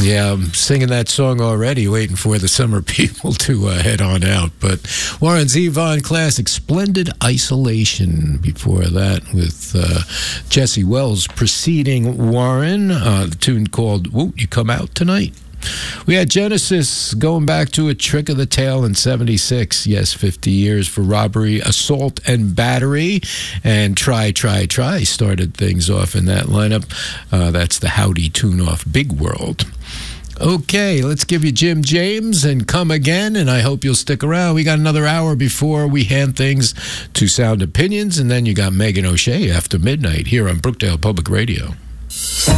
Yeah, I'm singing that song already, waiting for the summer people to head on out. But Warren Zevon classic, Splendid Isolation. Before that, with Jesse Wells preceding Warren, the tune called Won't You Come Out Tonight? We had Genesis going back to A Trick of the Tail in 76. Yes, 50 years for robbery, assault, and battery. And Try started things off in that lineup. That's the Howdy tune off Big World. Okay, let's give you Jim James and Come Again, and I hope you'll stick around. We got another hour before we hand things to Sound Opinions, and then you got Megan O'Shea after midnight here on Brookdale Public Radio.